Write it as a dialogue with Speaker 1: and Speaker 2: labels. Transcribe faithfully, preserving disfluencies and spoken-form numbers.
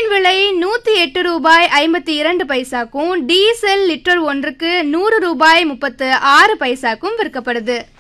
Speaker 1: எண்ணெயின் விலை நூத்தி எட்டு ரூபாய் ஐம்பத்தி இரண்டு பைசாக்கும் டீசல் லிட்டர் ஒன்றுக்கு நூறு ரூபாய் முப்பத்து ஆறு பைசாக்கும் விற்கப்படுது.